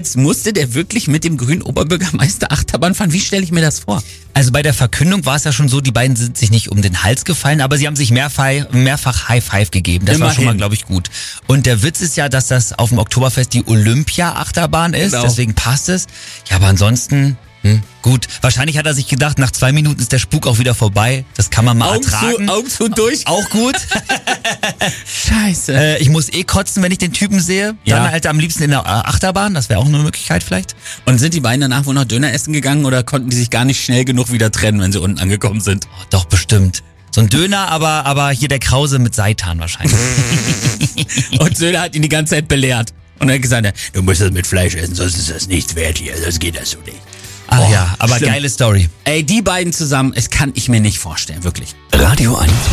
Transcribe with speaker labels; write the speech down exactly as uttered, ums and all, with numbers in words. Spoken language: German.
Speaker 1: Jetzt musste der wirklich mit dem grünen Oberbürgermeister Achterbahn fahren. Wie stelle ich mir das vor?
Speaker 2: Also bei der Verkündung war es ja schon so, die beiden sind sich nicht um den Hals gefallen, aber sie haben sich mehrfach, mehrfach High Five gegeben. Das
Speaker 1: Immerhin.
Speaker 2: war schon mal, glaube ich, gut. Und der Witz ist ja, dass das auf dem Oktoberfest die Olympia-Achterbahn ist,
Speaker 1: Genau.
Speaker 2: deswegen passt es. Ja, aber ansonsten, hm, gut. Wahrscheinlich hat er sich gedacht, nach zwei Minuten ist der Spuk auch wieder vorbei. Das kann man mal
Speaker 1: Augen
Speaker 2: ertragen.
Speaker 1: zu, Augen zu durch.
Speaker 2: Auch gut.
Speaker 1: Scheiße.
Speaker 2: äh, ich muss eh kotzen, wenn ich den Typen sehe.
Speaker 1: Ja.
Speaker 2: Dann halt am liebsten in der Achterbahn. Das wäre auch eine Möglichkeit vielleicht.
Speaker 1: Und sind die beiden danach wohl noch Döner essen gegangen oder konnten die sich gar nicht schnell genug wieder trennen, wenn sie unten angekommen sind?
Speaker 2: Oh, doch, bestimmt. So ein Döner, aber, aber hier der Krause mit Seitan wahrscheinlich.
Speaker 1: Und Söder hat ihn die ganze Zeit belehrt. Und er hat gesagt, du musst das mit Fleisch essen, sonst ist das nichts wert hier. Das geht das so nicht.
Speaker 2: Ach
Speaker 1: Boah,
Speaker 2: ja, aber
Speaker 1: schlimm.
Speaker 2: geile Story.
Speaker 1: Ey, die beiden zusammen, es kann ich mir nicht vorstellen, wirklich.
Speaker 3: Radio eins.